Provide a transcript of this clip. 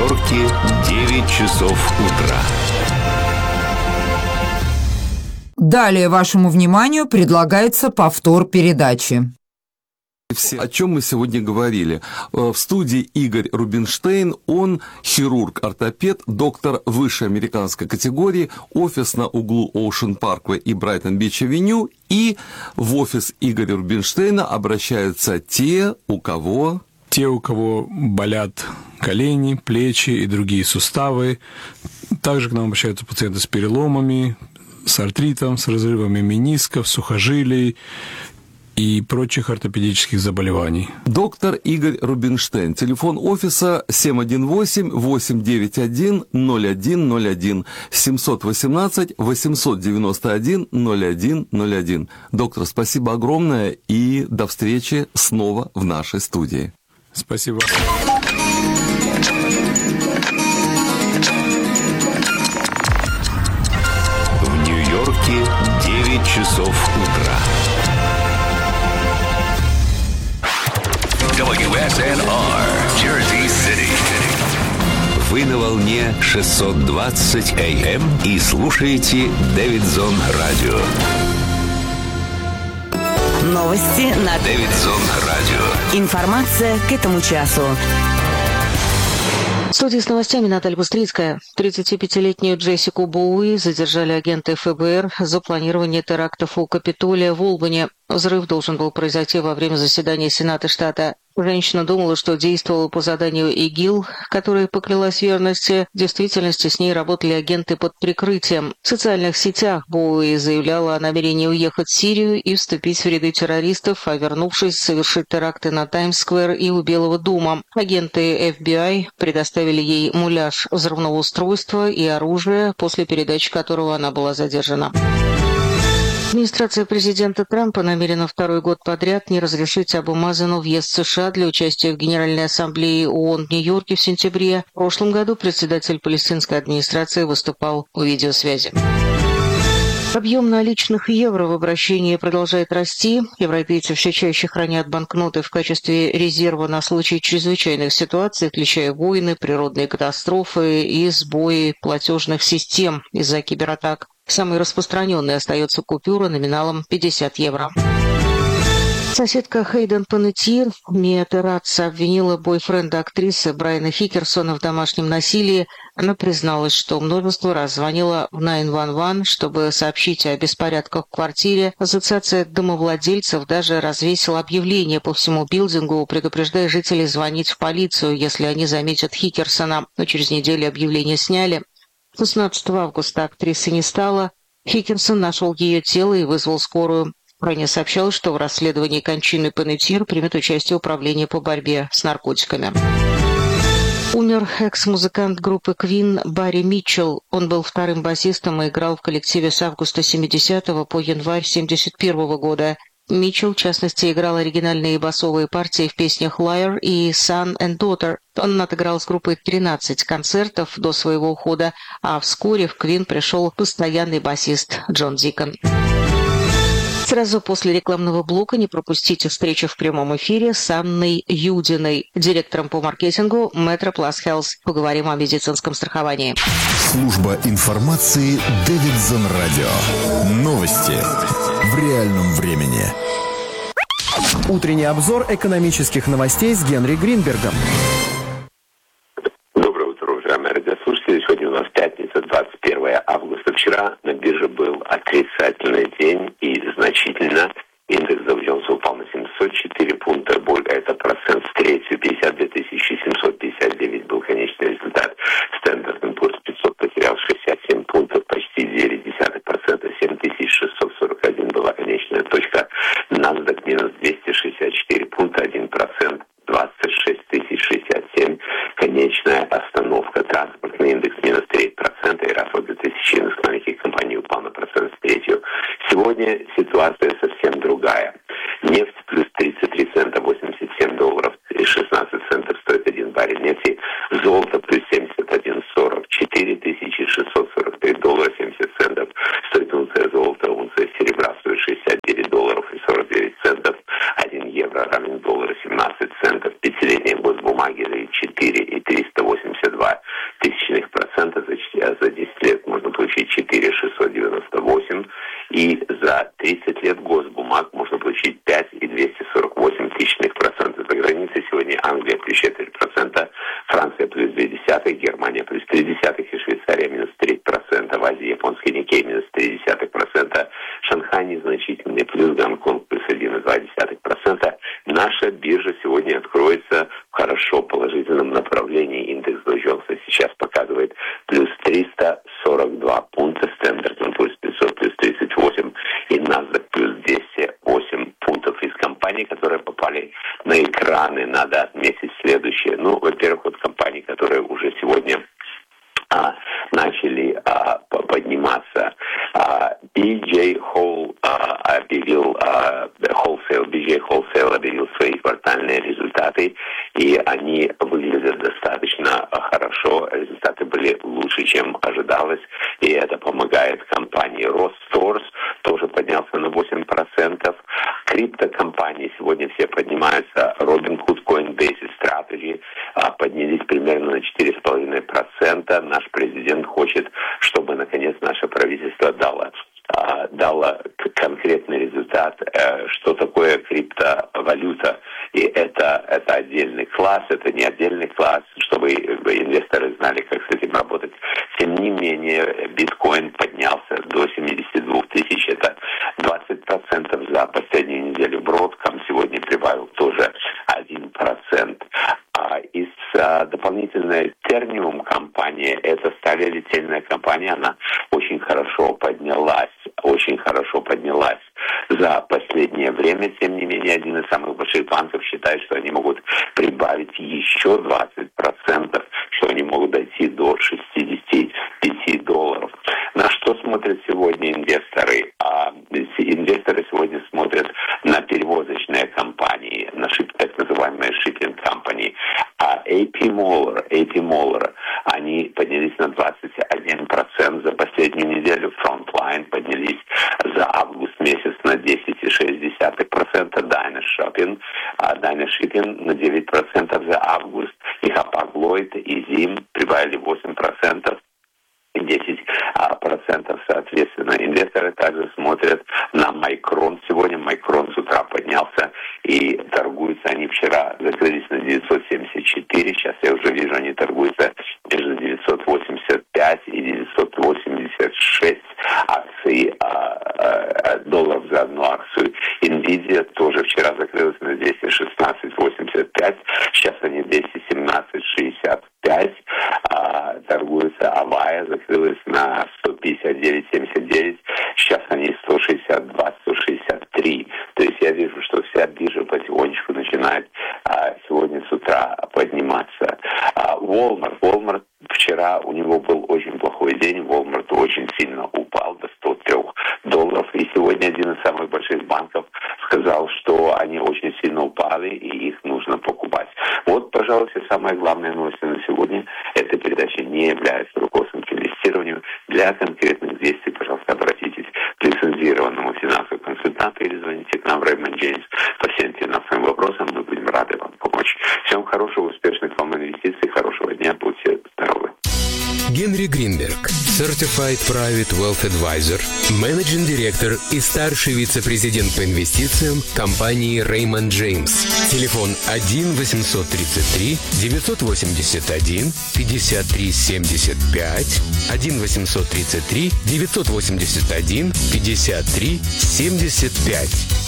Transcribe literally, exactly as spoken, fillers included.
Нью-Йорке девять часов утра. Далее вашему вниманию предлагается повтор передачи. О чем мы сегодня говорили? В студии Игорь Рубинштейн, он хирург-ортопед, доктор высшей американской категории, офис на углу Оушен Парквей и Брайтон-Бич-авеню, и в офис Игоря Рубинштейна обращаются те, у кого... Те, у кого болят колени, плечи и другие суставы. Также к нам обращаются пациенты с переломами, с артритом, с разрывами менисков, сухожилий и прочих ортопедических заболеваний. Доктор Игорь Рубинштейн. Телефон офиса семь один восемь восемь девять один ноль один ноль один, семь один восемь восемь девять один ноль один ноль один. Доктор, спасибо огромное и до встречи снова в нашей студии. Спасибо. В Нью-Йорке девять часов утра. дабл ю эс эн ар, Jersey City. Вы на волне шестьсот двадцать эй эм и слушаете Дэвидсон Радио. Новости на Дэвидсон Радио. Информация к этому часу. В студии с новостями Наталья Бустрицкая. тридцатипятилетнюю Джессику Боуи задержали агенты эф бэ эр за планирование терактов у Капитолия в Олбани. Взрыв должен был произойти во время заседания Сената штата. Женщина думала, что действовала по заданию ИГИЛ, которая поклялась верности. В действительности с ней работали агенты под прикрытием. В социальных сетях Боуи заявляла о намерении уехать в Сирию и вступить в ряды террористов, а вернувшись, совершить теракты на Таймс-сквер и у Белого дома. Агенты эф би ай предоставили ей муляж взрывного устройства и оружия, после передачи которого она была задержана. Администрация президента Трампа намерена второй год подряд не разрешить Абу Мазену въезд в США для участия в Генеральной ассамблее ООН в Нью-Йорке в сентябре. В прошлом году председатель палестинской администрации выступал по видеосвязи. Объем наличных евро в обращении продолжает расти. Европейцы все чаще хранят банкноты в качестве резерва на случай чрезвычайных ситуаций, включая войны, природные катастрофы и сбои платежных систем из-за кибератак. Самой распространенной остается купюра номиналом пятьдесят евро. Соседка Хейден Панеттьер, Мия Терраца, обвинила бойфренда актрисы Брайана Хикерсона в домашнем насилии. Она призналась, что множество раз звонила в девять один один, чтобы сообщить о беспорядках в квартире. Ассоциация домовладельцев даже развесила объявление по всему билдингу, предупреждая жителей звонить в полицию, если они заметят Хикерсона. Но через неделю объявление сняли. шестнадцатого августа актрисы не стало. Хикерсон нашел ее тело и вызвал скорую. Ранее сообщалось, что в расследовании кончины Панеттьер примет участие Управление по борьбе с наркотиками. Умер экс-музыкант группы Queen Барри Митчелл. Он был вторым басистом и играл в коллективе с августа семидесятого по январь семьдесят первого года. Митчелл, в частности, играл оригинальные басовые партии в песнях «Liar» и «Son and Daughter». Он отыграл с группой тринадцать концертов до своего ухода, а вскоре в Queen пришел постоянный басист Джон Дикон. Сразу после рекламного блока не пропустите встречу в прямом эфире с Анной Юдиной, директором по маркетингу Metroplus Health. Поговорим о медицинском страховании. Служба информации Дэвидсон Радио. Новости в реальном времени. Утренний обзор экономических новостей с Генри Гринбергом. Доброе утро, уважаемые радиослушатели. Сегодня у нас пятница, двадцать первое августа. Вчера на бирже был отрицательный день и значительно индекс Dow Jones упал на семьсот четыре пункта. Это процент с третью, пятьдесят две тысячи семьсот пятьдесят девять был конечный результат. Standard энд Poor's пятьсот потерял шестьдесят семь пунктов, почти девять десятых процента, семь тысяч шестьсот сорок один была конечная точка. NASDAQ минус двести шестьдесят четыре пункта, один процент, двадцать шесть тысяч шестьдесят семь. Конечная остановка. Транспортный индекс минус три процента и расходы тысячи маленьких компаний упал на процент с третью. Сегодня ситуация совсем другая. Нефть плюс тридцать три цента, восемьдесят семь долларов и шестнадцать центов стоит один баррель нефти. Золото плюс семьдесят один сорок, четыре тысячи шестьсот сорок три доллара семьдесят центов стоит унция золота. Унция серебра стоит шестьдесят девять долларов и сорок девять центов. один евро равен доллару семнадцать центов. Пятилетние госбумаги четыре и триста восемьдесят два. хорошо положительном направлении. Индекс Dow Jones сейчас показывает плюс триста сорок два пункта, Standard энд Poor's пятьсот плюс тридцать восемь и NASDAQ плюс двести восемь пунктов. Из компаний, которые попали на экраны, надо отметить следующее. Ну, во-первых, вот компании, которые уже сегодня а, начали а, подниматься. А, би джей Hall а, объявил а, Wholesale, би джей Wholesale объявил свои квартальные результаты, и они выглядят достаточно хорошо. Результаты были лучше, чем ожидалось, и это помогает компании. Россторс тоже поднялся на восемь процентов. Криптокомпании сегодня все поднимаются. Robinhood, Coinbase, Strategy а, поднялись примерно на четыре целых пять десятых процента. Наш президент хочет, чтобы наконец наше правительство дало дала конкретный результат, что такое криптовалюта. И это, это отдельный класс, это не отдельный класс, чтобы инвесторы знали, как с этим работать. Тем не менее, биткоин поднялся до семьдесят два тысяч, это двадцать процентов за последнюю неделю. Broadcom сегодня прибавил тоже один процент. А из а, дополнительной Ternium компания, это сталелитейная компания, она очень хорошо поднялась, очень хорошо поднялась за последнее время. Тем не менее, один из самых больших банков считает, что они могут прибавить еще двадцать процентов, что они могут дойти до шестьдесят пять долларов. На что смотрят сегодня инвесторы? А, инвесторы сегодня смотрят на перевозочные компании, на шип, так называемые shipping компании. А эй пи Moller, эй пи Moller, они поднялись на двадцать один процент за последнюю неделю. Frontline поднялись за август месяц на десять целых шесть десятых процента. Dyna Shipping, Dyna Shipping на девять процентов за август. И Hapag-Lloyd и Zim прибавили восемь процентов. десять процентов соответственно. Инвесторы также смотрят на Micron. Сегодня Micron с утра поднялся, и торгуются они вчера, закрылись на девятьсот семьдесят четыре. Сейчас я уже вижу, они торгуются между девятьсот восемьдесят пять и девятьсот восемьдесят шесть акций, а, а, долларов за одну акцию. Nvidia тоже вчера закрылась на двести шестнадцать восемьдесят пять. Сейчас они двести семнадцать шестьдесят пять. А, торгуются. Avaya закрылась на сто пятьдесят девять семьдесят девять. Сейчас они сто шестьдесят два сто шестьдесят три. То есть я вижу, что вся биржа потихонечку начинает а, сегодня с утра подниматься. А, Walmart. Walmart вчера у него был очень плохой день. Walmart очень сильно упал до сто три долларов. И сегодня один из самых больших банков сказал, что они очень сильно упали и их нужно покупать. Вот, пожалуй, все самые главные новости на сегодня. Эта передача не является руководством к инвестированию. Для конкретных действий, пожалуйста, обратитесь к лицензированному финансовому консультанту или звоните к нам в Raymond James по всем финансовым вопросам. Мы будем рады вам помочь. Всем хорошего, успешных вам инвестиций, хорошего дня, будьте здоровы. Генри Гринберг, Certified Private Wealth Advisor, Managing Director и старший вице-президент по инвестициям компании Raymond James. Телефон один восемьсот тридцать три девятьсот восемьдесят один пятьдесят три семьдесят пять, один восемьсот тридцать три девятьсот восемьдесят один пятьдесят три семьдесят пять.